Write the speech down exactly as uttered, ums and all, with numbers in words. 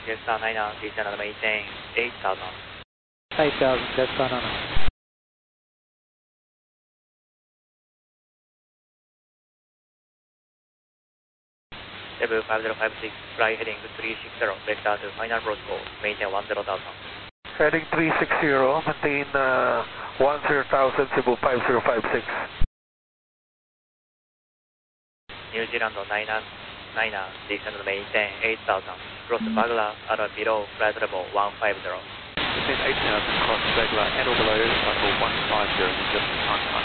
Jetstar niner, descend and maintain eight thousand. eight thousand, Jetstar niner. Level five zero five six, fly heading three six zero, vector to final protocol, maintain one zero thousand. Heading three six zero, maintain uh, one zero thousand, Cebu five zero five six. New Zealand niner, niner, descend and maintain eight thousand. Cross Bagla at or below flight level one five zero. Descend eight thousand, cross Bagla at or below, cycle one five zero, just time.